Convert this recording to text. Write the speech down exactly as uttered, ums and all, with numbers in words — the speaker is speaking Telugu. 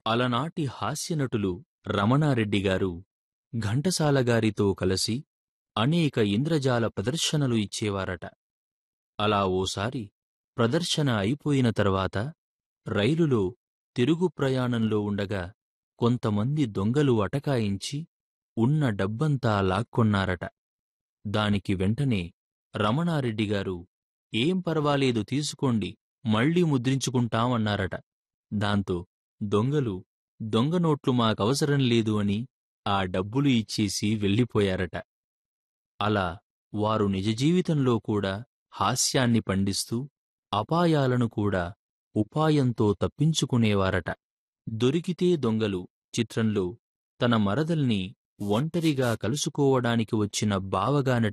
అలనాటి హాస్యనటులు రమణారెడ్డిగారు ఘంటసాలగారితో కలసి అనేక ఇంద్రజాల ప్రదర్శనలు ఇచ్చేవారట. అలా ఓసారి ప్రదర్శన అయిపోయిన తర్వాత రైలులో తిరుగు ప్రయాణంలో ఉండగా కొంతమంది దొంగలు అటకాయించి ఉన్న డబ్బంతా లాక్కొన్నారట. దానికి వెంటనే రమణారెడ్డిగారు ఏం పర్వాలేదు తీసుకోండి, మళ్ళీ ముద్రించుకుంటామన్నారట. దాంతో దొంగలు దొంగనోట్లు మాకవసరం లేదు అని ఆ డబ్బులు ఇచ్చేసి వెళ్ళిపోయారట. అలా వారు నిజజీవితంలో కూడా హాస్యాన్ని పండిస్తూ అపాయాలను కూడా ఉపాయంతో తప్పించుకునేవారట. దొరికితే దొంగలు చిత్రంలో తన మరదల్ని ఒంటరిగా కలుసుకోవడానికి వచ్చిన బావగా